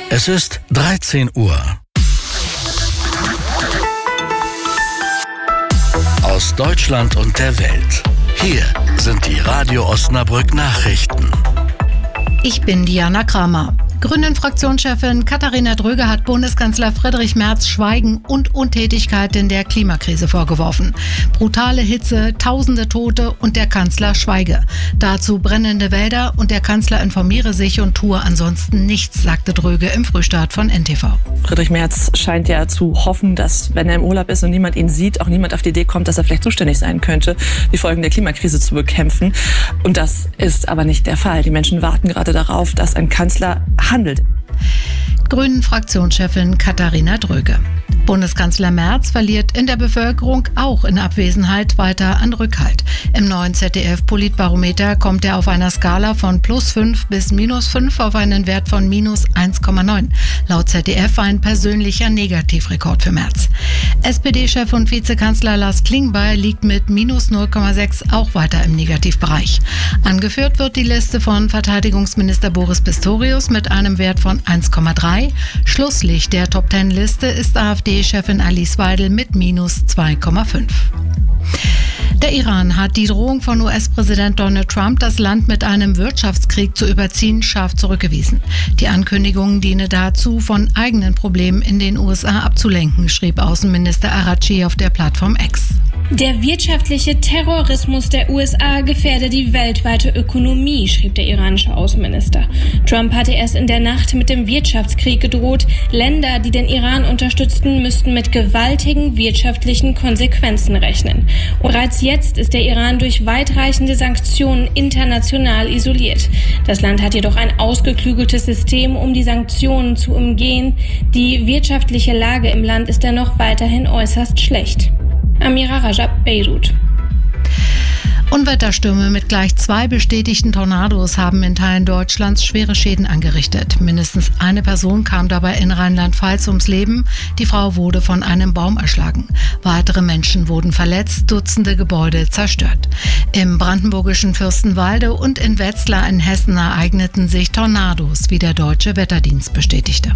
Es ist 13 Uhr. Aus Deutschland und der Welt. Hier sind die Radio Osnabrück Nachrichten. Ich bin Diana Kramer. Grünen-Fraktionschefin Katharina Dröge hat Bundeskanzler Friedrich Merz Schweigen und Untätigkeit in der Klimakrise vorgeworfen. Brutale Hitze, tausende Tote und der Kanzler schweige. Dazu brennende Wälder und der Kanzler informiere sich und tue ansonsten nichts, sagte Dröge im Frühstart von NTV. Friedrich Merz scheint ja zu hoffen, dass, wenn er im Urlaub ist und niemand ihn sieht, auch niemand auf die Idee kommt, dass er vielleicht zuständig sein könnte, die Folgen der Klimakrise zu bekämpfen. Und das ist aber nicht der Fall. Die Menschen warten gerade darauf, dass ein Kanzler handelt. Grünen-Fraktionschefin Katharina Dröge. Bundeskanzler Merz verliert in der Bevölkerung auch in Abwesenheit weiter an Rückhalt. Im neuen ZDF-Politbarometer kommt er auf einer Skala von +5 bis -5 auf einen Wert von -1,9. Laut ZDF ein persönlicher Negativrekord für Merz. SPD-Chef und Vizekanzler Lars Klingbeil liegt mit -0,6 auch weiter im Negativbereich. Angeführt wird die Liste von Verteidigungsminister Boris Pistorius mit einem Wert von 1,3. Schlusslicht der Top-10-Liste ist AfD-Chefin Alice Weidel mit -2,5. Der Iran hat die Drohung von US-Präsident Donald Trump, das Land mit einem Wirtschaftskrieg zu überziehen, scharf zurückgewiesen. Die Ankündigung diene dazu, von eigenen Problemen in den USA abzulenken, schrieb Außenminister Araghchi auf der Plattform X. Der wirtschaftliche Terrorismus der USA gefährde die weltweite Ökonomie, schrieb der iranische Außenminister. Trump hatte erst in der Nacht mit dem Wirtschaftskrieg gedroht. Länder, die den Iran unterstützten, müssten mit gewaltigen wirtschaftlichen Konsequenzen rechnen. Und bereits jetzt ist der Iran durch weitreichende Sanktionen international isoliert. Das Land hat jedoch ein ausgeklügeltes System, um die Sanktionen zu umgehen. Die wirtschaftliche Lage im Land ist dennoch weiterhin äußerst schlecht. Amira Rajab, Beirut. Unwetterstürme mit gleich 2 bestätigten Tornados haben in Teilen Deutschlands schwere Schäden angerichtet. Mindestens eine Person kam dabei in Rheinland-Pfalz ums Leben. Die Frau wurde von einem Baum erschlagen. Weitere Menschen wurden verletzt, Dutzende Gebäude zerstört. Im brandenburgischen Fürstenwalde und in Wetzlar in Hessen ereigneten sich Tornados, wie der Deutsche Wetterdienst bestätigte.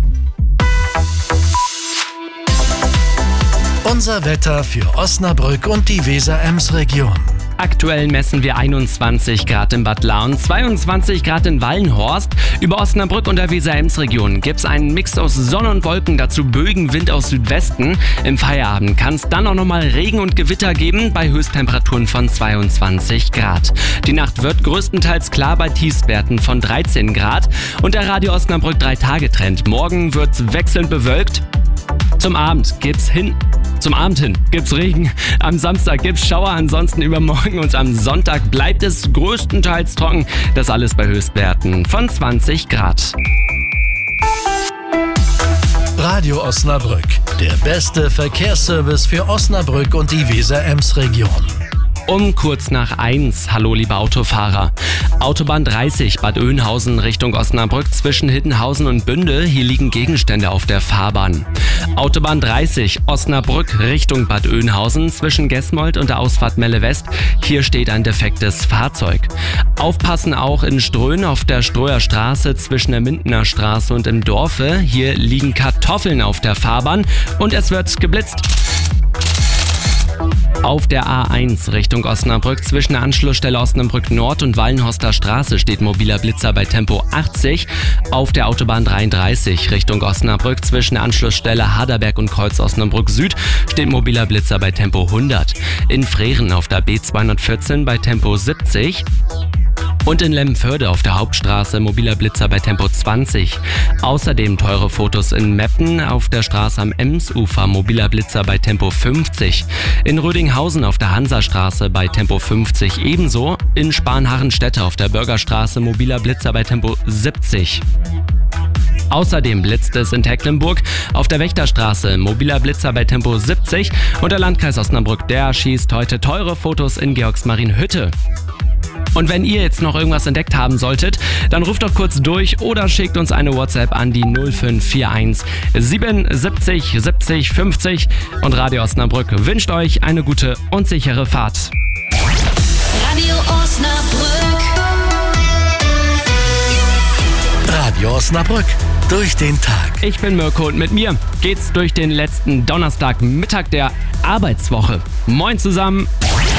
Unser Wetter für Osnabrück und die Weser-Ems-Region. Aktuell messen wir 21 Grad in Bad Laun, 22 Grad in Wallenhorst. Über Osnabrück und der Weser-Ems-Region gibt es einen Mix aus Sonne und Wolken, dazu Bögen, Wind aus Südwesten. Im Feierabend kann es dann auch nochmal Regen und Gewitter geben, bei Höchsttemperaturen von 22 Grad. Die Nacht wird größtenteils klar bei Tiefstwerten von 13 Grad. Und der Radio Osnabrück 3-Tage-Trend. Morgen wird es wechselnd bewölkt. Zum Abend hin gibt's Regen, am Samstag gibt's Schauer, ansonsten übermorgen und am Sonntag bleibt es größtenteils trocken. Das alles bei Höchstwerten von 20 Grad. Radio Osnabrück, der beste Verkehrsservice für Osnabrück und die Weser-Ems-Region. Um kurz nach 1. Hallo liebe Autofahrer. Autobahn 30 Bad Oeynhausen Richtung Osnabrück zwischen Hiddenhausen und Bünde. Hier liegen Gegenstände auf der Fahrbahn. Autobahn 30 Osnabrück Richtung Bad Oeynhausen zwischen Gesmold und der Ausfahrt Melle West. Hier steht ein defektes Fahrzeug. Aufpassen auch in Ströhen auf der Stroher Straße zwischen der Mindener Straße und im Dorfe. Hier liegen Kartoffeln auf der Fahrbahn und es wird geblitzt. Auf der A1 Richtung Osnabrück zwischen der Anschlussstelle Osnabrück Nord und Wallenhorster Straße steht mobiler Blitzer bei Tempo 80. Auf der Autobahn 33 Richtung Osnabrück zwischen der Anschlussstelle Haderberg und Kreuz Osnabrück Süd steht mobiler Blitzer bei Tempo 100. In Frehren auf der B214 bei Tempo 70. Und in Lemmenförde auf der Hauptstraße mobiler Blitzer bei Tempo 20. Außerdem teure Fotos in Meppen auf der Straße am Emsufer mobiler Blitzer bei Tempo 50. In Rödinghausen auf der Hansastraße bei Tempo 50 ebenso. In Spanharrenstädte auf der Bürgerstraße mobiler Blitzer bei Tempo 70. Außerdem blitzt es in Tecklenburg auf der Wächterstraße, mobiler Blitzer bei Tempo 70 und der Landkreis Osnabrück, der schießt heute teure Fotos in Georgsmarienhütte. Und wenn ihr jetzt noch irgendwas entdeckt haben solltet, dann ruft doch kurz durch oder schickt uns eine WhatsApp an die 0541 77 70 50 und Radio Osnabrück wünscht euch eine gute und sichere Fahrt. Radio Osnabrück. Radio Osnabrück, durch den Tag. Ich bin Mirko und mit mir geht's durch den letzten Donnerstagmittag der Arbeitswoche. Moin zusammen.